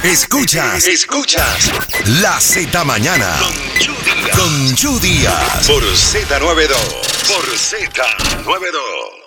Escuchas La Z Mañana con Chu Díaz por Z92.